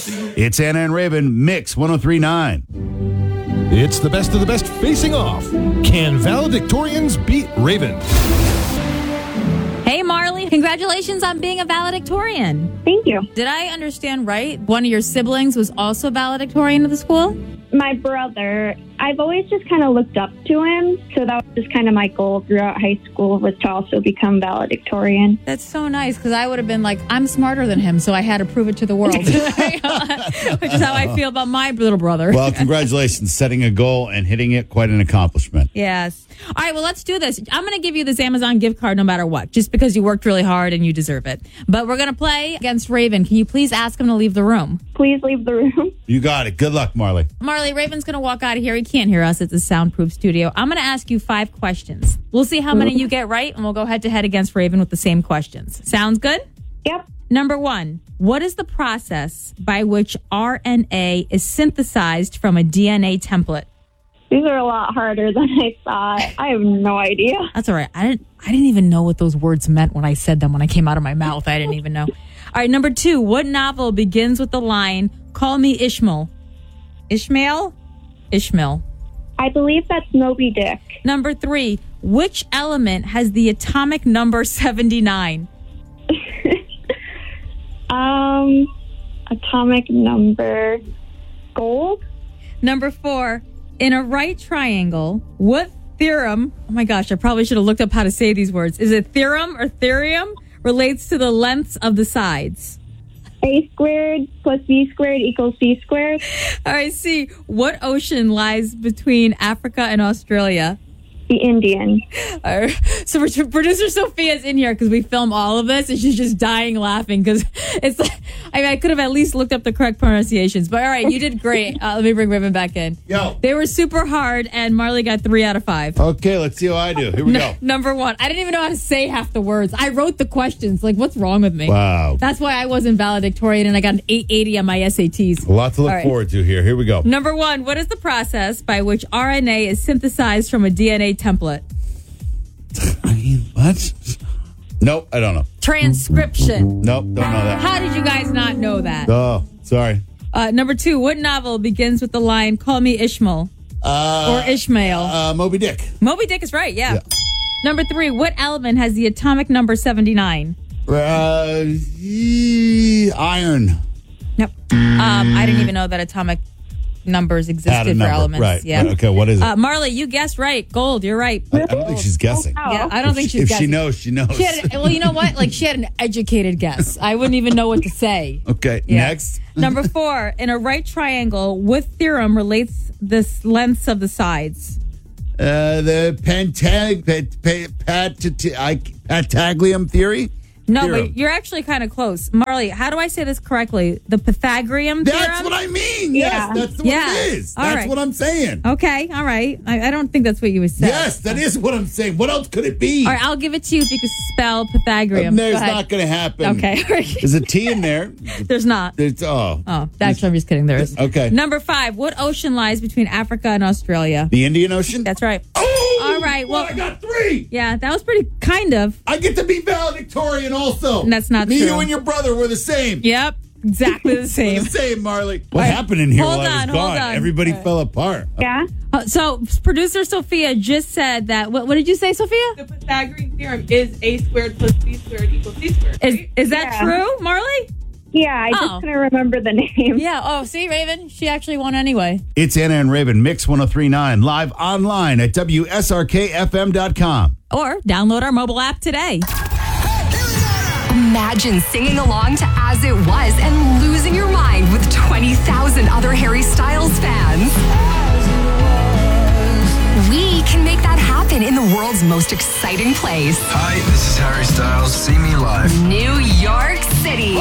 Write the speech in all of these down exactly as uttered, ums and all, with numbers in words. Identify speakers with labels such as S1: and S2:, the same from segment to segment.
S1: It's Anna and Raven, Mix one oh three point nine.
S2: It's the best of the best facing off. Can valedictorians beat Raven?
S3: Hey, Marley. Congratulations on being a valedictorian.
S4: Thank you.
S3: Did I understand right? One of your siblings was also a valedictorian of the school?
S4: My brother, I've always just kind of looked up to him. So that was just kind of my goal throughout high school, was to also become valedictorian.
S3: That's so nice, because I would have been like, I'm smarter than him, so I had to prove it to the world. Which is how I feel about my little brother.
S1: Well, congratulations. Setting a goal and hitting it, quite an accomplishment.
S3: Yes. All right, well, let's do this. I'm going to give you this Amazon gift card no matter what, just because you worked really hard and you deserve it. But we're going to play against Raven. Can you please ask him to leave the room?
S4: Please leave the room.
S1: You got it. Good luck, Marley.
S3: Marley, Raven's going to walk out of here. He can't hear us. It's a soundproof studio. I'm going to ask you five questions. We'll see how many you get right, and we'll go head-to-head against Raven with the same questions. Sounds good?
S4: Yep.
S3: Number one, what is the process by which R N A is synthesized from a D N A template?
S4: These are a lot harder than I thought. I have no idea.
S3: That's all right. I didn't I didn't even know what those words meant when I said them, when I came out of my mouth. I didn't even know. All right, number two, what novel begins with the line, "Call me Ishmael"? Ishmael? Ishmael.
S4: I believe that's Moby Dick.
S3: Number three, which element has the atomic number seventy-nine?
S4: um, atomic number gold.
S3: Number four, in a right triangle, what theorem, oh my gosh, I probably should have looked up how to say these words. Is it theorem or theorem relates to the lengths of the sides?
S4: A squared plus B squared equals C squared.
S3: All right, C, what ocean lies between Africa and Australia?
S4: The Indian.
S3: All right. So producer Sophia's in here because we film all of this, and she's just dying laughing because it's like, I mean, I could have at least looked up the correct pronunciations. But all right, you did great. Uh, let me bring Raven back in.
S1: Yo.
S3: They were super hard, and Marley got three out of five.
S1: Okay, let's see how I do. Here we
S3: No,
S1: go.
S3: number one, I didn't even know how to say half the words. I wrote the questions. Like, what's wrong with me?
S1: Wow.
S3: That's why I wasn't valedictorian, and I got an eight eighty on my S A Ts.
S1: A lot to look
S3: All right.
S1: forward to here. Here we go.
S3: Number one, what is the process by which R N A is synthesized from a D N A template?
S1: I mean, what? Nope, I don't know.
S3: Transcription.
S1: Nope, don't know that.
S3: How did you guys not know that?
S1: Oh, sorry.
S3: Uh, number two, what novel begins with the line, "Call me Ishmael"?
S1: Uh,
S3: Or Ishmael.
S1: Uh, Moby Dick.
S3: Moby Dick is right, yeah.
S1: Yeah.
S3: Number three, what element has the atomic number seventy-nine?
S1: Uh, e- iron.
S3: Nope. Um, I didn't even know that atomic numbers existed
S1: Add a
S3: for
S1: number.
S3: elements.
S1: Right.
S3: Yeah.
S1: Right. Okay, what is it?
S3: Uh, Marley, you guessed right. Gold, you're right.
S1: I, I don't think she's guessing.
S4: Oh.
S3: Yeah, I don't
S1: If
S3: think
S1: she-
S3: she's
S1: If
S3: guessing.
S1: she knows, she knows.
S3: She had, well, you know what? Like, she had an educated guess. I wouldn't even know what to say.
S1: Okay,
S3: Yeah.
S1: next.
S3: Number four, in a right triangle, what theorem relates the lengths of the sides?
S1: Uh, the Pentag pat, pat, pat, I- Pataglium theory?
S3: No,
S1: Theorem.
S3: but you're actually kind of close. Marley, how do I say this correctly? The Pythagorean theorem?
S1: That's what I mean.
S4: Yeah.
S1: Yes, that's what
S3: Yeah.
S1: it is.
S3: All
S1: That's
S3: right.
S1: what I'm saying.
S3: Okay, all right. I, I don't think that's what you would say.
S1: Yes, that is what I'm saying. What else could it be?
S3: All right, I'll give it to you if you could spell Pythagorean.
S1: There's
S3: Go ahead.
S1: not going to happen.
S3: Okay.
S1: There's a T in there.
S3: There's not.
S1: There's, oh.
S3: Oh, actually, I'm just kidding. There is.
S1: Okay.
S3: Number five, what ocean lies between Africa and Australia?
S1: The Indian Ocean?
S3: That's right.
S1: Oh!
S3: All right, well-
S1: I got three.
S3: Yeah, that was pretty kind of.
S1: I get to be valedictorian also.
S3: That's not
S1: Me,
S3: true.
S1: you, and your brother were the same.
S3: Yep, exactly the
S1: We're
S3: same.
S1: the same, Marley. What
S3: right.
S1: happened in here
S3: Hold
S1: while I
S3: on,
S1: was
S3: hold
S1: gone?
S3: on.
S1: Everybody
S3: All right.
S1: fell apart.
S4: Yeah.
S3: Uh, so, producer Sophia just said that. What, what did you say, Sophia?
S5: The Pythagorean theorem is a squared plus b squared equals c squared.
S3: Is
S5: right?
S3: is that
S4: Yeah.
S3: true, Marley?
S4: Yeah, I
S3: Oh.
S4: just couldn't remember the name.
S3: Yeah. Oh, see, Raven, she actually won anyway.
S1: It's Anna and Raven, Mix one oh three point nine, live online at W S R K F M dot com.
S3: Or download our mobile app today.
S6: Imagine singing along to As It Was and losing your mind with twenty thousand other Harry Styles fans. We can make that happen in the world's most exciting place,
S7: Hi, this is Harry Styles. See me live.
S6: New York City.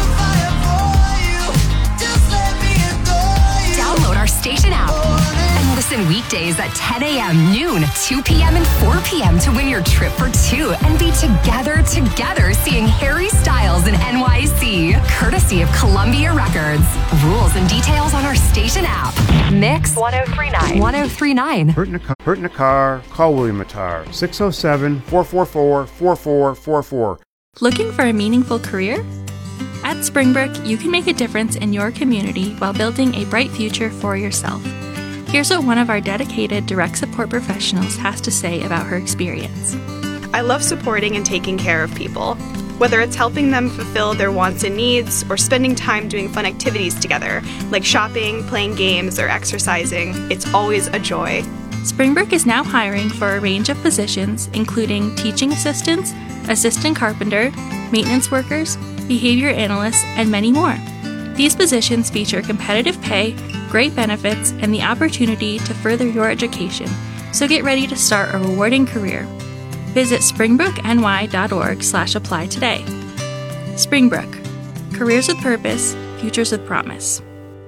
S6: Download our station app and listen weekdays at ten a.m., noon, two p.m., and four p.m. to win your trip for two and be together, together seeing Harry Styles in N Y C, courtesy of Columbia Records. Rules and details on our station app. Mix one oh three point nine. one oh three point nine.
S8: Hurt in a car, hurt in a car, call William Attar, six oh seven, four four four, four four four four.
S9: Looking for a meaningful career? At Springbrook, you can make a difference in your community while building a bright future for yourself. Here's what one of our dedicated direct support professionals has to say about her experience.
S10: I love supporting and taking care of people. Whether it's helping them fulfill their wants and needs or spending time doing fun activities together, like shopping, playing games, or exercising, it's always a joy.
S9: Springbrook is now hiring for a range of positions, including teaching assistants, assistant carpenter, maintenance workers, behavior analysts, and many more. These positions feature competitive pay, great benefits, and the opportunity to further your education, so get ready to start a rewarding career. Visit springbrookny.org slash apply today. Springbrook, careers with purpose, futures with promise.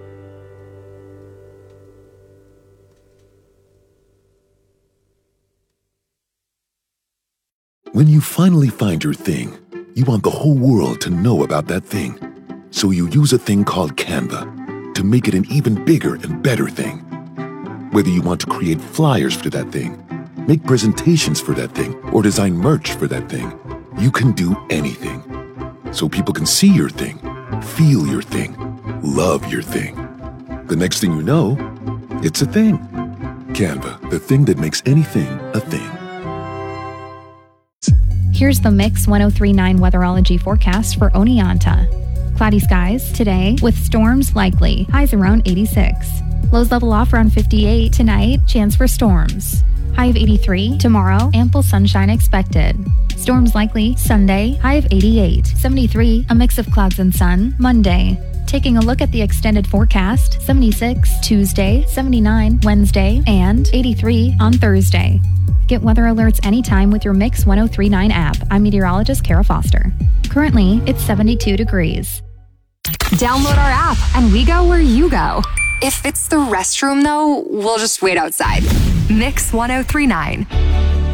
S11: When you finally find your thing, you want the whole world to know about that thing. So you use a thing called Canva to make it an even bigger and better thing. Whether you want to create flyers for that thing, make presentations for that thing, or design merch for that thing, you can do anything. So people can see your thing, feel your thing, love your thing. The next thing you know, it's a thing. Canva, the thing that makes anything a thing.
S12: Here's the Mix one oh three point nine weatherology forecast for Oneonta. Cloudy skies today with storms likely. Highs around eighty-six. Lows level off around fifty-eight. Tonight, chance for storms. High of eighty-three. Tomorrow, ample sunshine expected. Storms likely Sunday. High of eighty-eight. seventy-three. A mix of clouds and sun. Monday. Taking a look at the extended forecast. seventy-six Tuesday. seventy-nine Wednesday. And eighty-three on Thursday. Get weather alerts anytime with your Mix one oh three point nine app. I'm meteorologist Kara Foster. Currently, it's seventy-two degrees.
S6: Download our app and we go where you go. If it's the restroom, though, we'll just wait outside. Mix one oh three point nine.